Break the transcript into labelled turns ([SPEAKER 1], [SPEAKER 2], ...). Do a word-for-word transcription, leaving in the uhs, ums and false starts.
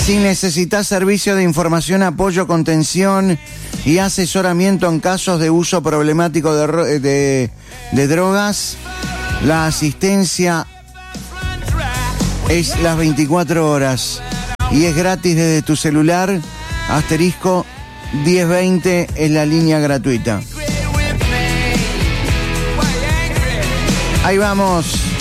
[SPEAKER 1] Si necesitas servicio de información, apoyo, contención y asesoramiento en casos de uso problemático de, de, de drogas, la asistencia es las veinticuatro horas y es gratis desde tu celular. Asterisco diez veinte es la línea gratuita. Ahí vamos.